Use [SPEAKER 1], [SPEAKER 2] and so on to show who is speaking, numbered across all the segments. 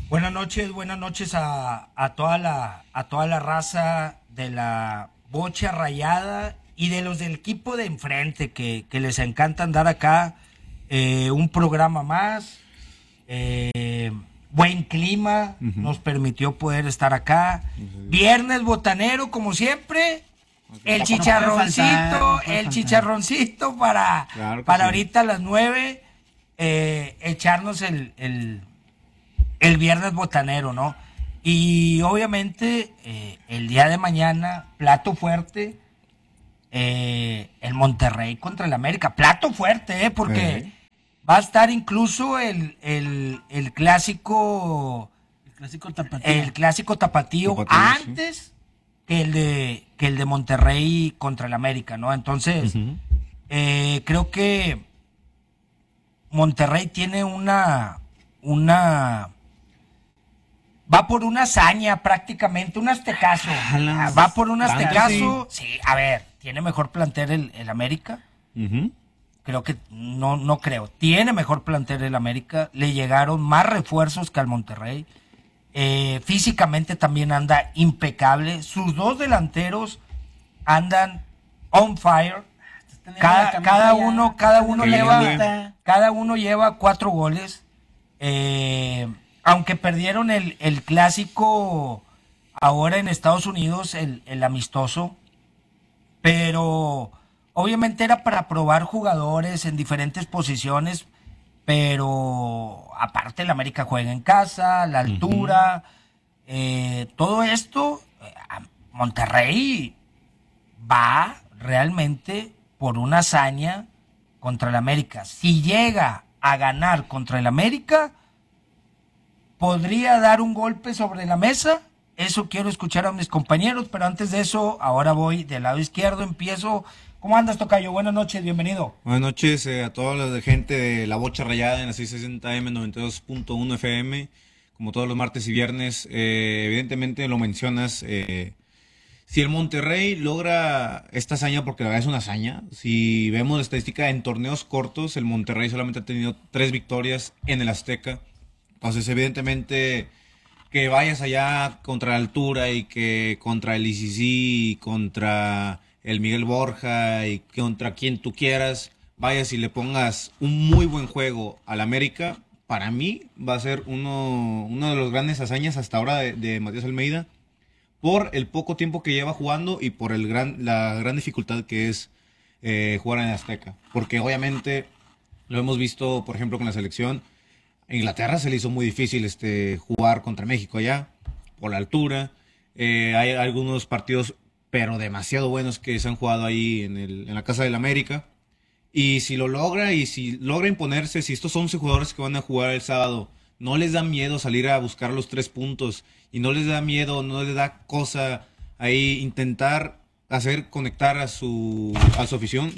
[SPEAKER 1] Buenas noches a toda la raza de la Bocha Rayada y de los del equipo de enfrente que les encanta andar acá. Un programa más, buen clima, nos permitió poder estar acá. Viernes botanero, como siempre. El chicharroncito para,
[SPEAKER 2] Claro que
[SPEAKER 1] para
[SPEAKER 2] sí.
[SPEAKER 1] ahorita a las 9, echarnos el viernes botanero, ¿no? Y obviamente el día de mañana, plato fuerte, el Monterrey contra el América. Plato fuerte, porque va a estar incluso el clásico, el clásico tapatío
[SPEAKER 2] Tapatío, sí.
[SPEAKER 1] antes que el de Monterrey contra el América, ¿no? Entonces, creo que Monterrey tiene va por una hazaña prácticamente, un aztecaso. Va por un aztecaso. Sí, a ver, tiene mejor plantel el América. Creo que, no creo. Tiene mejor plantel el América. Le llegaron más refuerzos que al Monterrey. Físicamente también anda impecable. Sus dos delanteros andan on fire. Cada uno lleva 4 goles. Aunque perdieron el clásico ahora en Estados Unidos, el amistoso, pero obviamente era para probar jugadores en diferentes posiciones, pero aparte el América juega en casa, la altura, todo esto, Monterrey va realmente por una hazaña contra el América. Si llega a ganar contra el América, podría dar un golpe sobre la mesa. Eso quiero escuchar a mis compañeros, pero antes de eso, ahora voy del lado izquierdo, empiezo. ¿Cómo andas, tocayo? Buenas noches, bienvenido.
[SPEAKER 2] Buenas noches a toda la gente de la Bocha Rayada en la 660M 92.1 FM, como todos los martes y viernes. Evidentemente lo mencionas, si el Monterrey logra esta hazaña, porque la verdad es una hazaña, si vemos la estadística en torneos cortos, el Monterrey solamente ha tenido 3 victorias en el Azteca. Entonces, evidentemente, que vayas allá contra la altura y que contra el ICC, contra el Miguel Borja y contra quien tú quieras, vayas y le pongas un muy buen juego al América, para mí va a ser uno de los grandes hazañas hasta ahora de Matías Almeida, por el poco tiempo que lleva jugando y por la gran dificultad que es jugar en Azteca. Porque obviamente lo hemos visto, por ejemplo, con la selección. A Inglaterra se le hizo muy difícil jugar contra México allá, por la altura. Hay algunos partidos, pero demasiado buenos, que se han jugado ahí en la Casa del América. Y si lo logra, y si logra imponerse, si estos 11 jugadores que van a jugar el sábado, no les da miedo salir a buscar los 3 puntos, y no les da miedo, no les da cosa ahí intentar hacer conectar a su afición.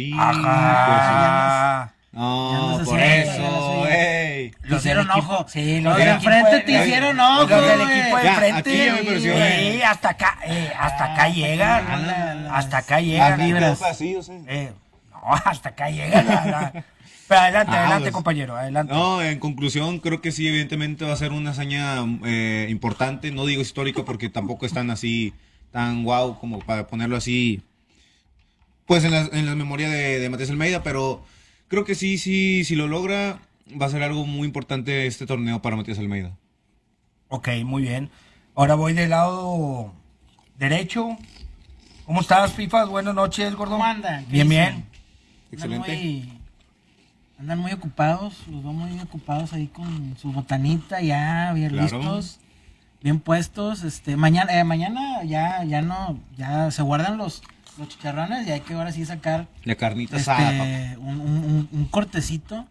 [SPEAKER 1] Ajá.
[SPEAKER 2] No, por eso, ey.
[SPEAKER 1] Los
[SPEAKER 3] hicieron
[SPEAKER 1] del equipo-
[SPEAKER 3] ojo.
[SPEAKER 1] Sí,
[SPEAKER 3] Los
[SPEAKER 1] del
[SPEAKER 3] de
[SPEAKER 1] equipo
[SPEAKER 3] enfrente
[SPEAKER 1] de-
[SPEAKER 3] te hicieron ojo,
[SPEAKER 1] Los del
[SPEAKER 3] güey.
[SPEAKER 1] equipo de
[SPEAKER 2] Ya,
[SPEAKER 1] enfrente.
[SPEAKER 2] aquí ya me pareció,
[SPEAKER 1] Sí, hasta acá llegan. Hasta acá llegan.
[SPEAKER 3] vibras.
[SPEAKER 1] No, hasta acá llegan. Pero adelante,
[SPEAKER 2] Pues,
[SPEAKER 1] compañero, adelante.
[SPEAKER 2] No, en conclusión, creo que sí, evidentemente va a ser una hazaña importante. No digo histórica porque tampoco es tan así, tan guau como para ponerlo así, pues en la memoria de Matías Almeida, pero creo que sí, si lo logra, va a ser algo muy importante este torneo para Matías Almeida.
[SPEAKER 1] Ok, muy bien. Ahora voy del lado derecho. ¿Cómo estás, FIFA? Buenas noches, gordo.
[SPEAKER 3] ¿Cómo andan? ¿Qué
[SPEAKER 1] Bien,
[SPEAKER 3] dicen?
[SPEAKER 1] bien.
[SPEAKER 2] Excelente.
[SPEAKER 3] Andan muy ocupados, los veo muy ocupados ahí con su botanita ya bien
[SPEAKER 2] Claro.
[SPEAKER 3] listos, bien puestos. Mañana ya se guardan los chicharrones y hay que ahora sí sacar
[SPEAKER 2] La carnita asada, papá.
[SPEAKER 3] un cortecito.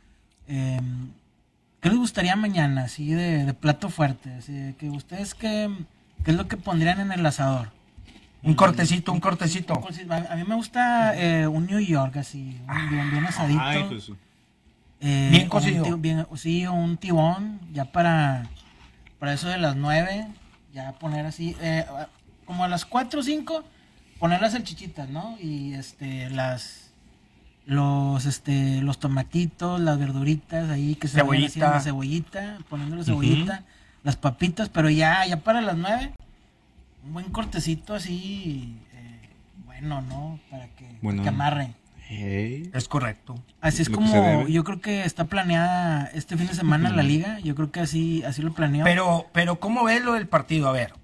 [SPEAKER 3] ¿Qué les gustaría mañana, así de plato fuerte? Así, que ustedes qué es lo que pondrían en el asador.
[SPEAKER 1] Un cortecito.
[SPEAKER 3] A mí me gusta un New York, así, bien asadito.
[SPEAKER 2] Ay, pues,
[SPEAKER 1] Bien cocido.
[SPEAKER 3] Sí, un tibón, ya para eso de las 9, ya poner así, como a las 4 o 5, poner las salchichitas, ¿no? Y los tomatitos, las verduritas ahí que se vayan haciendo, la cebollita, poniéndole cebollita, las papitas, pero ya para las 9, un buen cortecito así, bueno, ¿no? Para que amarre.
[SPEAKER 1] Es correcto.
[SPEAKER 3] Así es como yo creo que está planeada este fin de semana la liga. Yo creo que así lo planeó.
[SPEAKER 1] Pero ¿cómo ves lo del partido? A ver,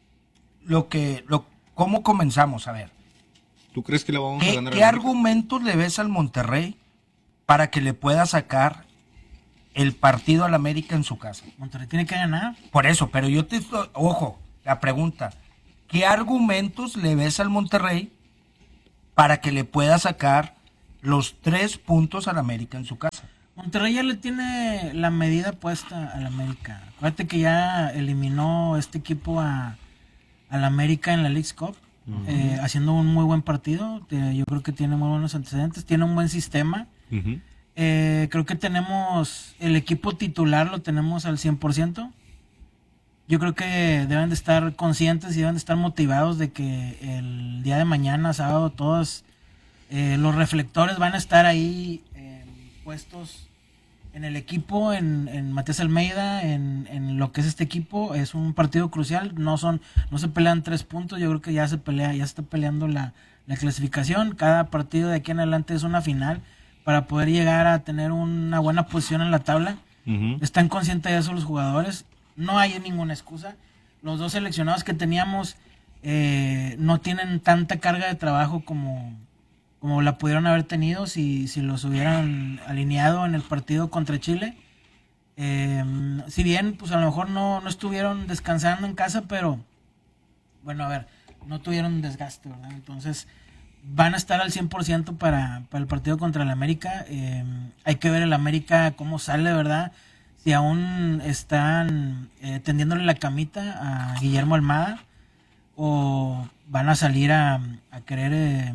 [SPEAKER 1] ¿cómo comenzamos? A ver.
[SPEAKER 2] ¿Tú crees que le vamos a ganar?
[SPEAKER 1] ¿Qué argumentos le ves al Monterrey para que le pueda sacar el partido al América en su casa?
[SPEAKER 3] Monterrey tiene que ganar.
[SPEAKER 1] Por eso, pero ojo, la pregunta, ¿qué argumentos le ves al Monterrey para que le pueda sacar los 3 puntos al América en su casa?
[SPEAKER 3] Monterrey ya le tiene la medida puesta al América. Acuérdate que ya eliminó este equipo al América en la Leagues Cup, haciendo un muy buen partido. Yo creo que tiene muy buenos antecedentes, tiene un buen sistema. Creo que tenemos el equipo titular, lo tenemos al 100%. Yo creo que deben de estar conscientes y deben de estar motivados de que el día de mañana, sábado, todos los reflectores van a estar ahí puestos en el equipo, en Matías Almeida, en lo que es este equipo. Es un partido crucial, no se pelean 3 puntos, yo creo que ya se está peleando la clasificación. Cada partido de aquí en adelante es una final para poder llegar a tener una buena posición en la tabla. Están conscientes de eso los jugadores. No hay ninguna excusa. Los 2 seleccionados que teníamos no tienen tanta carga de trabajo como la pudieron haber tenido si los hubieran alineado en el partido contra Chile. Si bien, pues a lo mejor no estuvieron descansando en casa, pero bueno, a ver, no tuvieron desgaste, ¿verdad? Entonces van a estar al 100% para el partido contra el América. Hay que ver el América cómo sale, ¿verdad? Si aún están tendiéndole la camita a Guillermo Almada o van a salir a querer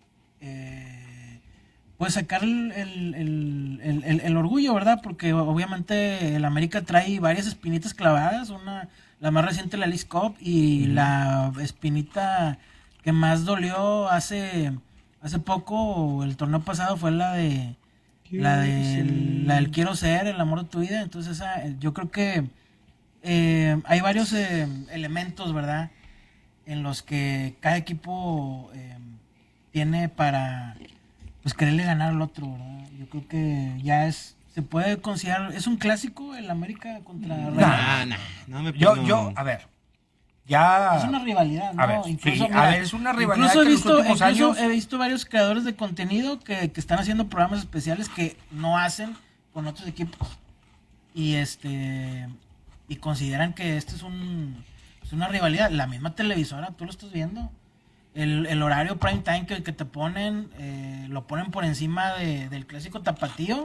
[SPEAKER 3] pues sacar el orgullo, ¿verdad? Porque obviamente el América trae varias espinitas clavadas, la más reciente la Leagues Cup y la espinita que más dolió hace poco, el torneo pasado, fue la del quiero ser, el amor de tu vida. Entonces yo creo que hay varios elementos, ¿verdad?, en los que cada equipo tiene para pues quererle ganar al otro, ¿verdad? Yo creo que se puede considerar, es un clásico el América contra
[SPEAKER 1] yo, a ver, ya
[SPEAKER 3] es una rivalidad, ¿no?
[SPEAKER 1] A ver,
[SPEAKER 3] incluso,
[SPEAKER 1] sí, mira, es una rivalidad
[SPEAKER 3] incluso
[SPEAKER 1] que en los últimos años
[SPEAKER 3] he visto varios creadores de contenido que están haciendo programas especiales que no hacen con otros equipos y y consideran que esto es una rivalidad. La misma televisora, tú lo estás viendo, el horario prime time que te ponen, lo ponen por encima del clásico tapatío.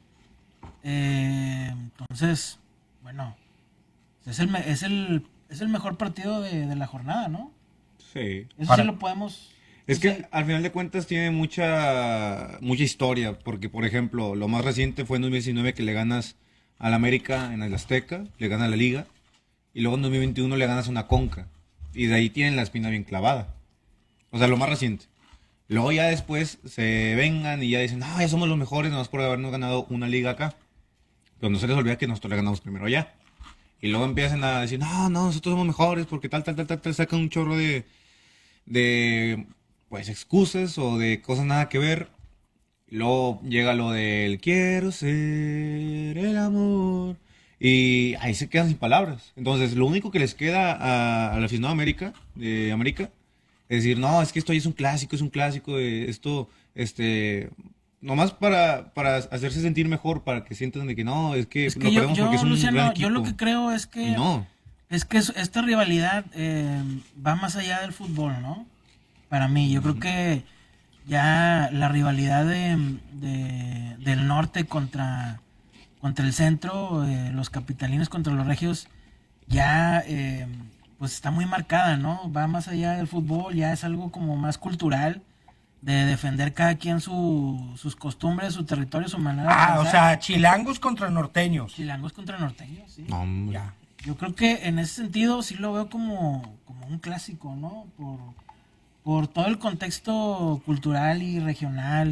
[SPEAKER 3] Entonces, bueno, es el mejor partido de la jornada, ¿no?
[SPEAKER 2] Sí.
[SPEAKER 3] Eso sí lo podemos...
[SPEAKER 2] Es que al final de cuentas tiene mucha historia, porque por ejemplo, lo más reciente fue en 2019 que le ganas al América en el Azteca, le ganas la Liga, y luego en 2021 le ganas una Conca, y de ahí tienen la espina bien clavada. O sea, lo más reciente. Luego ya después se vengan y ya dicen, ya somos los mejores, nomás por habernos ganado una liga acá. Pero no se les olvida que nosotros le ganamos primero allá. Y luego empiezan a decir, no, nosotros somos mejores porque tal, sacan un chorro de pues excusas o de cosas nada que ver. Y luego llega lo del quiero ser el amor. Y ahí se quedan sin palabras. Entonces, lo único que les queda a la aficionado de América es decir, no, es que esto ya es un clásico, esto, nomás para hacerse sentir mejor, para que sientan de que no, es que lo perdemos porque es un
[SPEAKER 3] Luciano,
[SPEAKER 2] gran equipo.
[SPEAKER 3] Yo lo que creo es que esta rivalidad va más allá del fútbol, ¿no? Para mí, yo creo que ya la rivalidad del norte contra el centro, los capitalinos contra los regios, ya pues está muy marcada, ¿no? Va más allá del fútbol, ya es algo como más cultural, de defender cada quien sus costumbres, su territorio, su manera de pensar.
[SPEAKER 1] O sea, chilangos contra norteños.
[SPEAKER 3] Chilangos contra norteños, sí.
[SPEAKER 2] No,
[SPEAKER 1] ya.
[SPEAKER 3] Yo creo que en ese sentido sí lo veo como un clásico, ¿no? por todo el contexto cultural y regional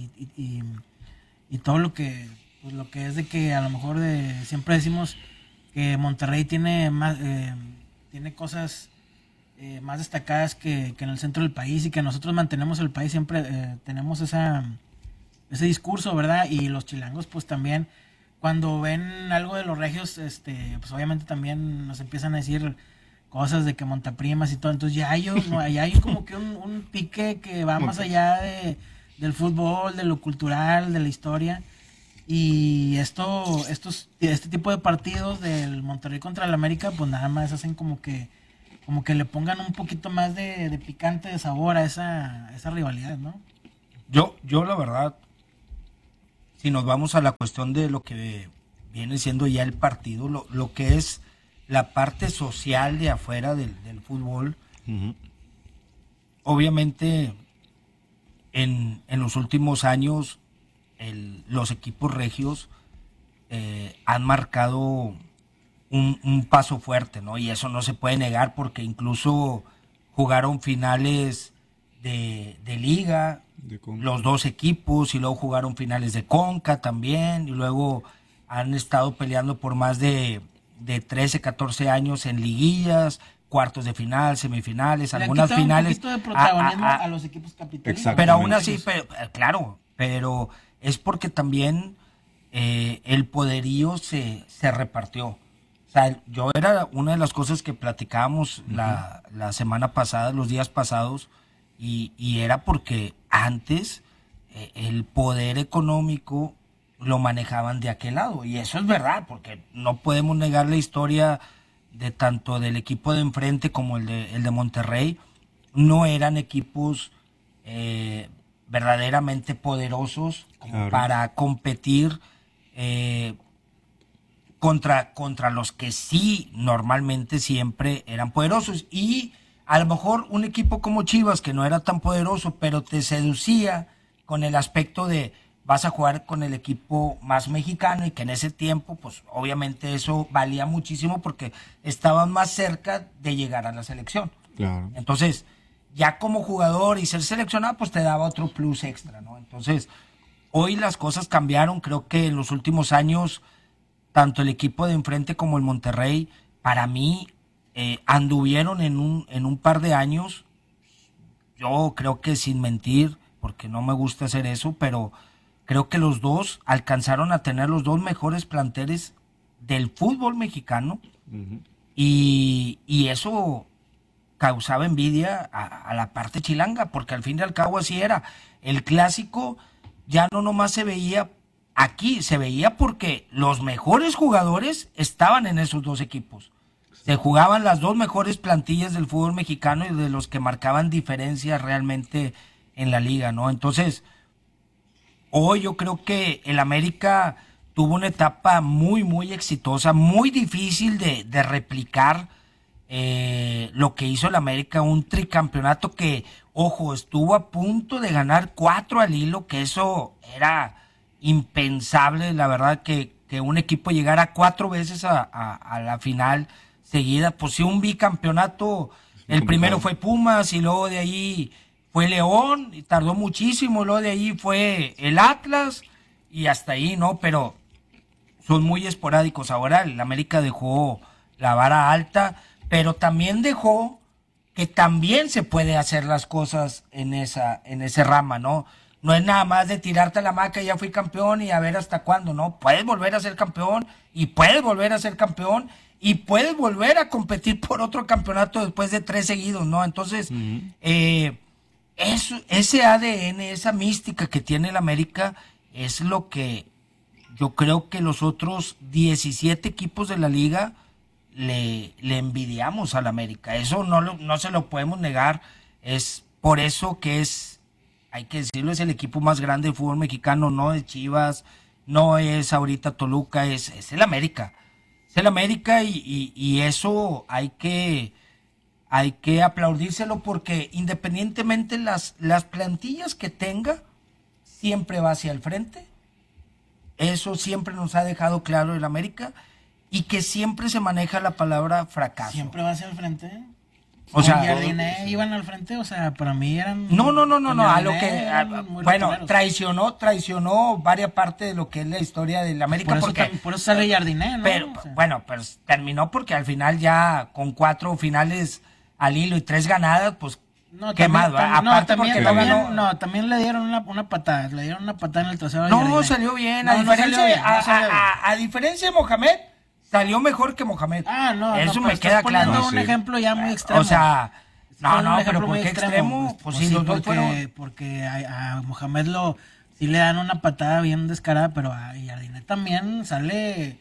[SPEAKER 3] y todo lo que, pues lo que es de que a lo mejor siempre decimos que Monterrey tiene más, tiene cosas más destacadas que en el centro del país, y que nosotros mantenemos el país, siempre tenemos ese discurso, ¿verdad? Y los chilangos pues también, cuando ven algo de los regios, pues obviamente también nos empiezan a decir cosas de que Montaprimas y todo. Entonces ya hay como que un pique que va más allá del fútbol, de lo cultural, de la historia. Y este tipo de partidos del Monterrey contra el América, pues nada más hacen como que le pongan un poquito más de picante, de sabor a esa rivalidad, ¿no?
[SPEAKER 1] Yo la verdad, si nos vamos a la cuestión de lo que viene siendo ya el partido, lo que es la parte social de afuera del fútbol, obviamente en los últimos años los equipos regios han marcado un paso fuerte, ¿no? Y eso no se puede negar, porque incluso jugaron finales de liga, los dos equipos, y luego jugaron finales de Conca también, y luego han estado peleando por más de 13, 14 años en liguillas, cuartos de final, semifinales, algunas finales.
[SPEAKER 3] Un poquito de protagonismo a los equipos capitalinos.
[SPEAKER 1] Pero aún así, claro, pero es porque también el poderío se repartió. O sea, yo era una de las cosas que platicábamos la semana pasada, los días pasados, y era porque antes el poder económico lo manejaban de aquel lado, y eso es verdad, porque no podemos negar la historia de tanto del equipo de enfrente como el de Monterrey. No eran equipos verdaderamente poderosos como para competir contra los que sí normalmente siempre eran poderosos. Y a lo mejor un equipo como Chivas, que no era tan poderoso, pero te seducía con el aspecto de vas a jugar con el equipo más mexicano, y que en ese tiempo pues obviamente eso valía muchísimo porque estaban más cerca de llegar a la selección.
[SPEAKER 2] Claro.
[SPEAKER 1] Entonces, ya como jugador y ser seleccionado pues te daba otro plus extra, ¿no? Entonces, hoy las cosas cambiaron. Creo que en los últimos años tanto el equipo de enfrente como el Monterrey, para mí, anduvieron en un par de años, yo creo que sin mentir, porque no me gusta hacer eso, pero creo que los dos alcanzaron a tener los dos mejores planteles del fútbol mexicano, y eso causaba envidia a la parte chilanga, porque al fin y al cabo así era. El clásico ya no nomás se veía aquí, se veía porque los mejores jugadores estaban en esos dos equipos. Se jugaban las dos mejores plantillas del fútbol mexicano y de los que marcaban diferencias realmente en la liga, ¿no? Entonces, hoy yo creo que el América tuvo una etapa muy, muy exitosa, muy difícil de replicar lo que hizo el América, un tricampeonato que, ojo, estuvo a punto de ganar 4 al hilo, que eso era impensable, la verdad, que un equipo llegara 4 veces a la final seguida. Pues sí, un bicampeonato, el primero fue Pumas, y luego de ahí fue León, y tardó muchísimo, luego de ahí fue el Atlas, y hasta ahí, ¿no? Pero son muy esporádicos. Ahora el América dejó la vara alta, pero también dejó que también se puede hacer las cosas en ese rama, ¿no? No es nada más de tirarte a la hamaca, ya fui campeón y a ver hasta cuándo, ¿no? Puedes volver a ser campeón, y puedes volver a ser campeón, y puedes volver a competir por otro campeonato después de 3 seguidos, ¿no? Entonces, ese ADN, esa mística que tiene el América, es lo que yo creo que los otros 17 equipos de la liga le envidiamos al América. Eso no se lo podemos negar. Es por eso que hay que decirlo, es el equipo más grande del fútbol mexicano. No es Chivas, no es ahorita Toluca, es el América. Es el América, y eso hay que aplaudírselo, porque independientemente las plantillas que tenga, siempre va hacia el frente. Eso siempre nos ha dejado claro el América, y que siempre se maneja la palabra fracaso.
[SPEAKER 3] Siempre va hacia el frente.
[SPEAKER 1] O sea,
[SPEAKER 3] Jardiné iban al frente, o sea, para mí eran...
[SPEAKER 1] No, a lo
[SPEAKER 3] Jardiné
[SPEAKER 1] que,
[SPEAKER 3] eran muy
[SPEAKER 1] bueno,
[SPEAKER 3] ratoneros.
[SPEAKER 1] traicionó varias partes de lo que es la historia del América,
[SPEAKER 3] Por eso sale Jardiné, ¿no?
[SPEAKER 1] pero,
[SPEAKER 3] O sea,
[SPEAKER 1] bueno, pero terminó porque al final ya con 4 finales al hilo y 3 ganadas, pues,
[SPEAKER 3] no,
[SPEAKER 1] qué más, ¿va? Aparte porque no ganó.
[SPEAKER 3] también le dieron una patada, en el trasero a
[SPEAKER 1] No,
[SPEAKER 3] Jardiné.
[SPEAKER 1] salió bien,
[SPEAKER 3] No, no salió bien, no salió bien.
[SPEAKER 1] a diferencia de Mohamed, salió mejor que Mohamed.
[SPEAKER 3] pero
[SPEAKER 1] Eso me queda
[SPEAKER 3] estás poniendo
[SPEAKER 1] claro.
[SPEAKER 3] un ejemplo ya muy extremo.
[SPEAKER 1] O sea,
[SPEAKER 3] Estás poniendo un
[SPEAKER 1] pero
[SPEAKER 3] ejemplo
[SPEAKER 1] ¿por
[SPEAKER 3] muy
[SPEAKER 1] qué extremo? Pues sí, los dos fueron.
[SPEAKER 3] porque a Mohamed sí le dan una patada bien descarada, pero a Jardiné también sale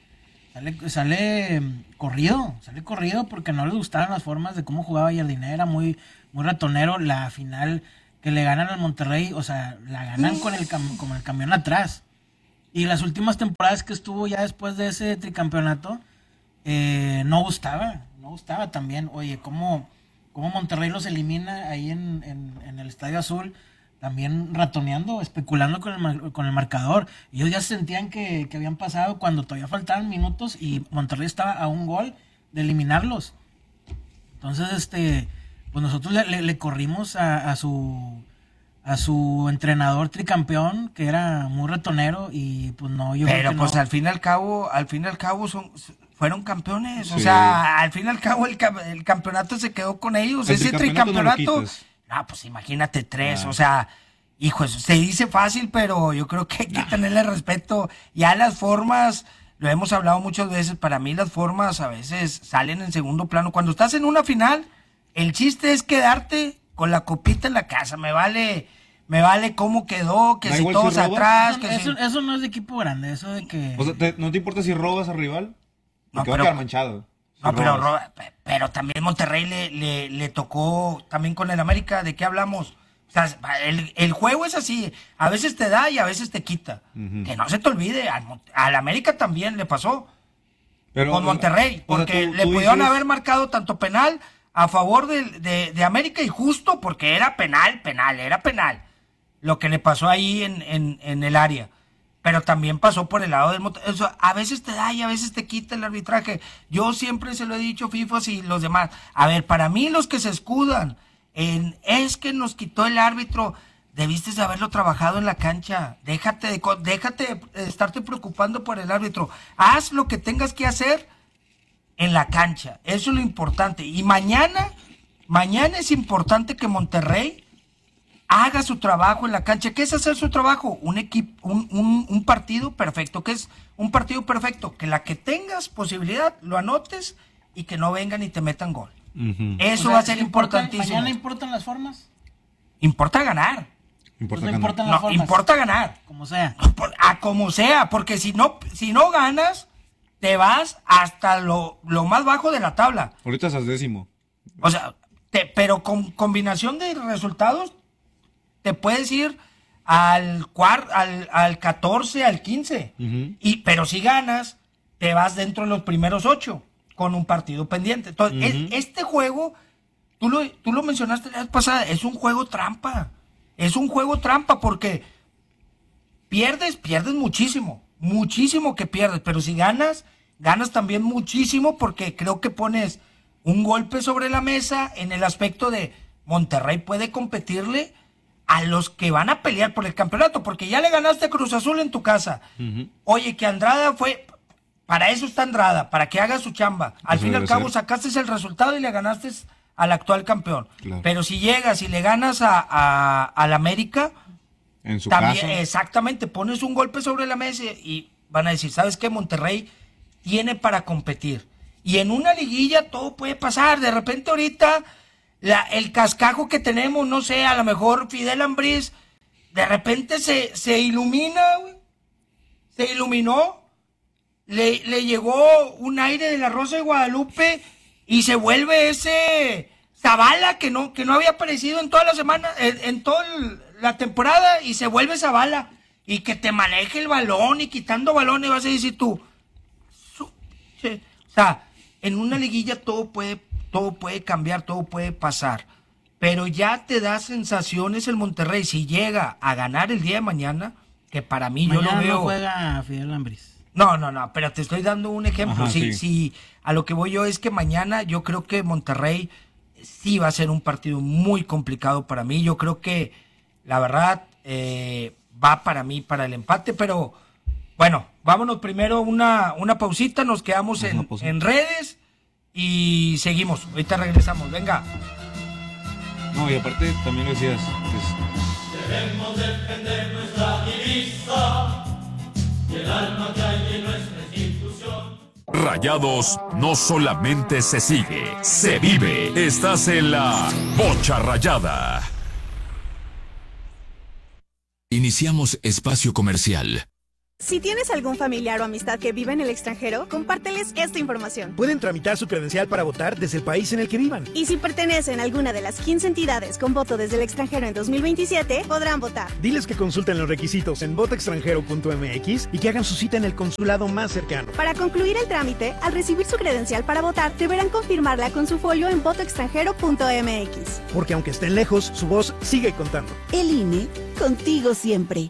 [SPEAKER 3] corrido porque no le gustaban las formas de cómo jugaba Jardiné, era muy ratonero. La final que le ganan al Monterrey, o sea, la ganan con el camión atrás. Y las últimas temporadas que estuvo ya después de ese tricampeonato, no gustaba también. Oye, cómo Monterrey los elimina ahí en el Estadio Azul, también ratoneando, especulando con el marcador. Ellos ya sentían que habían pasado cuando todavía faltaban minutos y Monterrey estaba a un gol de eliminarlos. Entonces, pues nosotros le corrimos a su entrenador tricampeón, que era muy ratonero, y pues no, yo creo
[SPEAKER 1] Pero
[SPEAKER 3] que
[SPEAKER 1] pues
[SPEAKER 3] no.
[SPEAKER 1] al fin y al cabo fueron campeones.
[SPEAKER 2] Sí.
[SPEAKER 1] O sea, al fin y al cabo el campeonato se quedó con ellos.
[SPEAKER 2] El
[SPEAKER 1] Ese
[SPEAKER 2] tricampeonato no lo
[SPEAKER 1] tricampeonato.
[SPEAKER 2] quitas.
[SPEAKER 1] No, pues imagínate 3.
[SPEAKER 2] Ah.
[SPEAKER 1] O sea, hijo, se dice fácil, pero yo creo que hay que tenerle respeto. Ya las formas, lo hemos hablado muchas veces, para mí las formas a veces salen en segundo plano. Cuando estás en una final, el chiste es quedarte con la copita en la casa. Me vale cómo quedó, que
[SPEAKER 2] Da
[SPEAKER 1] si
[SPEAKER 2] igual
[SPEAKER 1] todos
[SPEAKER 2] si robas.
[SPEAKER 1] atrás, que si...
[SPEAKER 3] Eso no es de equipo grande, eso de que...
[SPEAKER 2] O sea, ¿no te importa si robas al rival?
[SPEAKER 1] No,
[SPEAKER 2] Porque va a
[SPEAKER 1] pero-
[SPEAKER 2] quedar manchado. Si
[SPEAKER 1] No,
[SPEAKER 2] robas.
[SPEAKER 1] pero también Monterrey le tocó también con el América. ¿De qué hablamos? O sea, el juego es así. A veces te da y a veces te quita.
[SPEAKER 2] Ujú.
[SPEAKER 1] Que no se te olvide. Al América también le pasó
[SPEAKER 2] Pero,
[SPEAKER 1] con Monterrey.
[SPEAKER 2] o sea,
[SPEAKER 1] Porque
[SPEAKER 2] tú
[SPEAKER 1] le pudieron
[SPEAKER 2] dices-
[SPEAKER 1] haber marcado tanto penal a favor de América y justo porque era penal. Lo que le pasó ahí en el área. Pero también pasó por el lado del Monterrey. O sea, a veces te da y a veces te quita el arbitraje. Yo siempre se lo he dicho, FIFAs y los demás. A ver, para mí los que se escudan es que nos quitó el árbitro, debiste de haberlo trabajado en la cancha. Déjate de estarte preocupando por el árbitro. Haz lo que tengas que hacer en la cancha. Eso es lo importante. Y mañana es importante que Monterrey haga su trabajo en la cancha. ¿Qué es hacer su trabajo? Un partido perfecto. ¿Qué es un partido perfecto? Que la que tengas posibilidad lo anotes y que no vengan y te metan gol.
[SPEAKER 2] Ujú.
[SPEAKER 1] Eso
[SPEAKER 3] O sea,
[SPEAKER 1] va a ser
[SPEAKER 3] ¿sí importa-
[SPEAKER 1] importantísimo.
[SPEAKER 3] ¿Mañana importan las formas?
[SPEAKER 1] Importa ganar.
[SPEAKER 2] Importa
[SPEAKER 3] Pues no
[SPEAKER 2] ganar.
[SPEAKER 3] importan las
[SPEAKER 1] No,
[SPEAKER 3] formas.
[SPEAKER 1] importa ganar.
[SPEAKER 3] Como sea.
[SPEAKER 1] A como sea, porque si no ganas, te vas hasta lo más bajo de la tabla.
[SPEAKER 2] Ahorita estás 10º.
[SPEAKER 1] O sea, pero con combinación de resultados, te puedes ir al 14, al 15.
[SPEAKER 2] Ujú.
[SPEAKER 1] Pero si ganas, te vas dentro de los primeros 8 con un partido pendiente. Entonces,
[SPEAKER 2] Ujú.
[SPEAKER 1] este juego, tú lo mencionaste la vez pasada, es un juego trampa. Es un juego trampa porque pierdes muchísimo que pierdes, pero si ganas también muchísimo porque creo que pones un golpe sobre la mesa en el aspecto de Monterrey puede competirle a los que van a pelear por el campeonato, porque ya le ganaste a Cruz Azul en tu casa.
[SPEAKER 2] Ujú.
[SPEAKER 1] Oye, que Andrada para eso está Andrada, para que haga su chamba. Al
[SPEAKER 2] Eso
[SPEAKER 1] fin y al
[SPEAKER 2] debe
[SPEAKER 1] cabo
[SPEAKER 2] ser.
[SPEAKER 1] sacaste el resultado y le ganaste al actual campeón.
[SPEAKER 2] Claro.
[SPEAKER 1] Pero si llegas y le ganas al América,
[SPEAKER 2] En su
[SPEAKER 1] también,
[SPEAKER 2] casa.
[SPEAKER 1] exactamente, pones un golpe sobre la mesa y van a decir, ¿sabes qué? Monterrey tiene para competir. Y en una liguilla todo puede pasar. De repente ahorita el cascajo que tenemos, no sé, a lo mejor Fidel Ambriz, de repente se ilumina, güey. Se iluminó. Le llegó un aire de la Rosa de Guadalupe y se vuelve ese Zavala que no había aparecido en toda la semana, en toda la temporada, y se vuelve Zavala y que te maneje el balón y quitando balones, vas a decir tú. Sí. O sea, en una liguilla todo puede cambiar, todo puede pasar. Pero ya te da sensaciones el Monterrey si llega a ganar el día de mañana, que para mí yo
[SPEAKER 3] Mañana
[SPEAKER 1] lo veo.
[SPEAKER 3] no juega Fidel Ambriz.
[SPEAKER 1] No, pero te estoy dando un ejemplo.
[SPEAKER 2] Ajá,
[SPEAKER 1] Si
[SPEAKER 2] sí.
[SPEAKER 1] a lo que voy yo es que mañana yo creo que Monterrey sí va a ser un partido muy complicado para mí. Yo creo que, la verdad, va para mí para el empate, pero bueno, vámonos primero una pausita, nos quedamos en redes y seguimos. Ahorita regresamos, venga.
[SPEAKER 2] No, y aparte también lo decías.
[SPEAKER 4] Debemos defender nuestra divisa y el alma que hay en nuestra institución.
[SPEAKER 5] Rayados no solamente se sigue, se vive. Estás en la Bocha Rayada. Iniciamos espacio comercial.
[SPEAKER 6] Si tienes algún familiar o amistad que vive en el extranjero, compárteles esta información.
[SPEAKER 7] Pueden tramitar su credencial para votar desde el país en el que vivan.
[SPEAKER 6] Y si pertenecen a alguna de las 15 entidades con voto desde el extranjero en 2027, podrán votar.
[SPEAKER 7] Diles que consulten los requisitos en votoextranjero.mx y que hagan su cita en el consulado más cercano.
[SPEAKER 6] Para concluir el trámite, al recibir su credencial para votar, deberán confirmarla con su folio en votoextranjero.mx.
[SPEAKER 7] Porque aunque estén lejos, su voz sigue contando.
[SPEAKER 8] El INE, contigo siempre.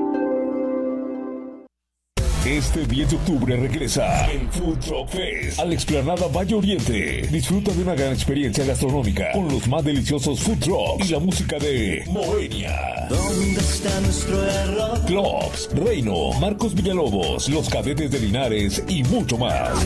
[SPEAKER 9] Este 10 de octubre regresa el Food Truck Fest a la explanada Valle Oriente. Disfruta de una gran experiencia gastronómica con los más deliciosos food trucks y la música de Moenia.
[SPEAKER 4] ¿Dónde está nuestro error?
[SPEAKER 9] Clocks, Reino, Marcos Villalobos, Los Cadetes de Linares y mucho más.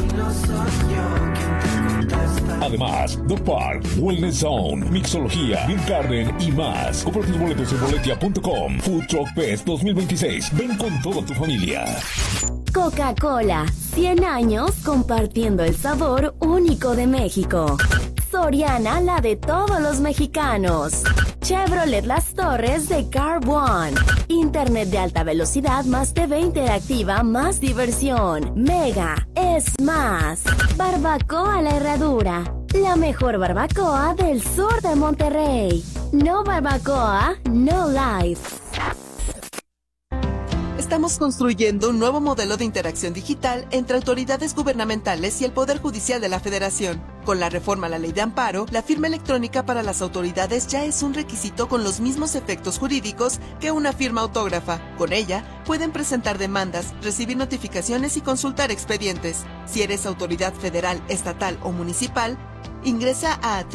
[SPEAKER 9] Además, The Park, Wellness Zone, Mixología, Beer Garden y más. Compra tus boletos en boletia.com. Food Truck Fest 2026. Ven con toda tu familia.
[SPEAKER 10] Coca-Cola, 100 años compartiendo el sabor único de México. Soriana, la de todos los mexicanos. Chevrolet Las Torres de Car One. Internet de alta velocidad más TV interactiva más diversión. Mega es más. Barbacoa La Herradura. La mejor barbacoa del sur de Monterrey. No barbacoa, no life.
[SPEAKER 11] Estamos construyendo un nuevo modelo de interacción digital entre autoridades gubernamentales y el Poder Judicial de la Federación. Con la reforma a la Ley de Amparo, la firma electrónica para las autoridades ya es un requisito con los mismos efectos jurídicos que una firma autógrafa. Con ella, pueden presentar demandas, recibir notificaciones y consultar expedientes. Si eres autoridad federal, estatal o municipal, ingresa a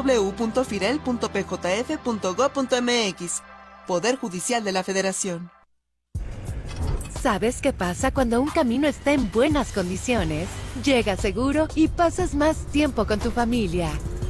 [SPEAKER 11] www.firel.pjf.gov.mx. Poder Judicial de la Federación.
[SPEAKER 12] ¿Sabes qué pasa cuando un camino está en buenas condiciones? Llegas seguro y pasas más tiempo con tu familia.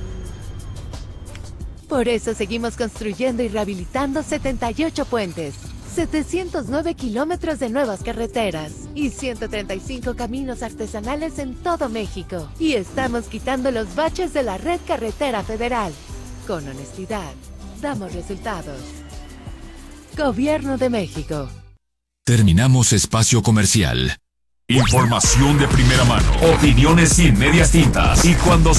[SPEAKER 12] Por eso seguimos construyendo y rehabilitando 78 puentes, 709 kilómetros de nuevas carreteras y 135 caminos artesanales en todo México. Y estamos quitando los baches de la red carretera federal. Con honestidad, damos resultados. Gobierno de México.
[SPEAKER 5] Terminamos espacio comercial. Información de primera mano, opiniones sin medias tintas y cuando